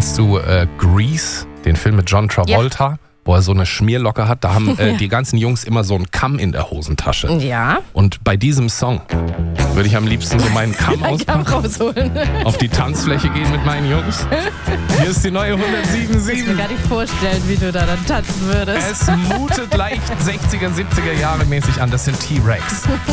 Kennst du Grease, den Film mit John Travolta, wo er so eine Schmierlocke hat? Da haben die ganzen Jungs immer so einen Kamm in der Hosentasche. Ja. Und bei diesem Song würde ich am liebsten so meinen Kamm rausholen. auf die Tanzfläche gehen mit meinen Jungs. Hier ist die neue 107.7. Ich kann mir gar nicht vorstellen, wie du da dann tanzen würdest. Es mutet leicht 60er, 70er Jahre mäßig an. Das sind T-Rex.